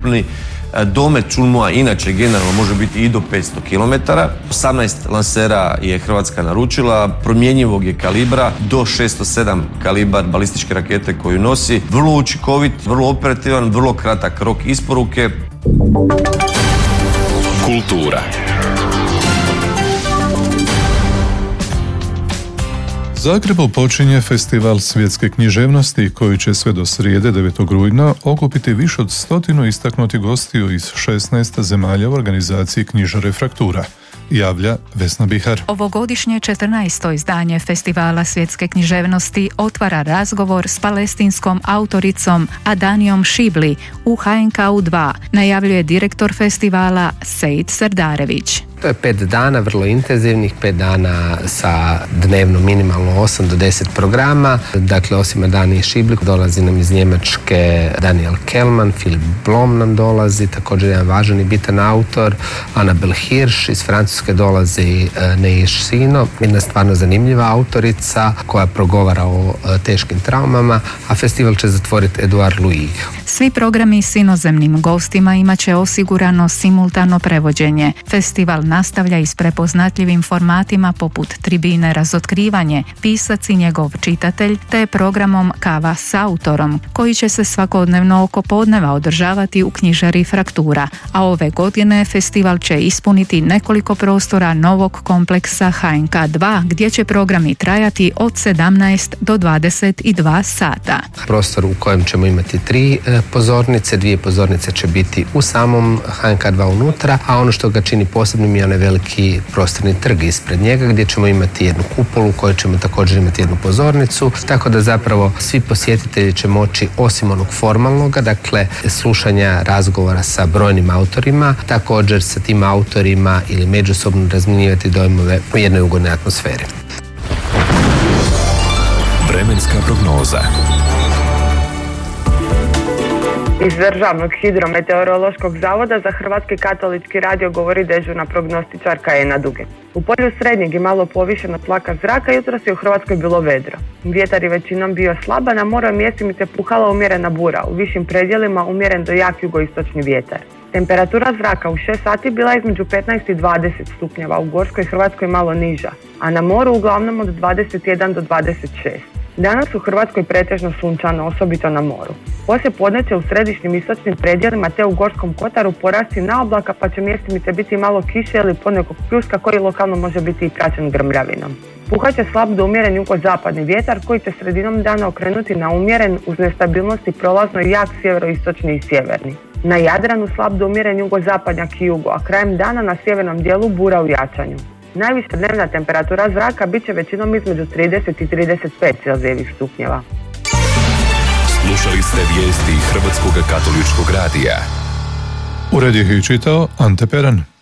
Ukupni domet čulmua inače generalno može biti i do 500 km. 18 lansera je Hrvatska naručila, promjenjivog je kalibra, do 607 kalibar balističke rakete koju nosi. Vrlo učinkovit, vrlo operativan, vrlo kratak rok isporuke. Kultura. Zagrebu počinje festival svjetske književnosti koji će sve do srijede 9. rujna okupiti više od 100 istaknutih gostiju iz 16 zemalja u organizaciji Knjižare Fraktura, javlja Vesna Bihar. Ovogodišnje 14. izdanje Festivala svjetske književnosti otvara razgovor s palestinskom autoricom Adanijom Šibli u HNK-u 2, najavljuje direktor festivala Sejid Serdarević. To je 5 dana, vrlo intenzivnih, 5 dana sa dnevno minimalno 8 do 10 programa. Dakle, osim Adanije Šibli, dolazi nam iz Njemačke Daniel Kellman, Philip Blom nam dolazi, također jedan važan i bitan autor, Annabel Hirsch, iz Francuske dolazi Neiš Sino, jedna stvarno zanimljiva autorica koja progovara o teškim traumama, a festival će zatvoriti Edouard Louis. Svi programi s inozemnim gostima imat će osigurano simultano prevođenje. Festival nastavlja i s prepoznatljivim formatima poput tribine Razotkrivanje, Pisac i njegov čitatelj, te programom Kava s autorom, koji će se svakodnevno oko podneva održavati u knjižari Fraktura, a ove godine festival će ispuniti nekoliko prostora novog kompleksa HNK 2, gdje će programi trajati od 17 do 22 sata. Prostor u kojem ćemo imati 3 pozornice, 2 pozornice će biti u samom HNK 2 unutra, a ono što ga čini posebnim je onaj veliki prostorni trg ispred njega gdje ćemo imati jednu kupolu u kojoj ćemo također imati jednu pozornicu, tako da zapravo svi posjetitelji će moći, osim onog formalnoga, dakle slušanja razgovora sa brojnim autorima, također sa tim autorima ili međusobno razmjenjivati dojmove u jednoj ugodnoj atmosferi. Vremenska prognoza. Iz Državnog hidrometeorološkog zavoda za Hrvatski katolički radio govori dežurna prognostičarka Ena Duge. U polju srednjeg i malo povišenog tlaka zraka jutros je u Hrvatskoj bilo vedro. Vjetar je većinom bio slab, a na moru je mjestimice puhala umjerena bura, u višim predjelima umjeren do jak jugoistočni vjetar. Temperatura zraka u 6 sati bila je između 15 i 20 stupnjeva, u Gorskoj Hrvatskoj malo niža, a na moru uglavnom od 21 do 26. Danas u Hrvatskoj pretežno sunčano, osobito na moru. Poslije podne će u središnjim istočnim predjelima te u Gorskom kotaru porasti na oblaka, pa će mjestimice biti malo kiše ili ponekog pljuska koji lokalno može biti i praćen grmljavinom. Puhat će slab do umjeren jugozapadni vjetar koji će sredinom dana okrenuti na umjeren uz nestabilnost i prolazno jak sjeveroistočni i sjeverni. Na Jadranu slab do umjeren jugozapadnjak i jugo, a krajem dana na sjevernom dijelu bura u jačanju. Najviša dnevna temperatura zraka bit će većinom između 30 i 35 celzijevih stupnjeva. Slušali ste vijesti Hrvatskog katoličkog radija. Ured ih je čitao Ante Peran.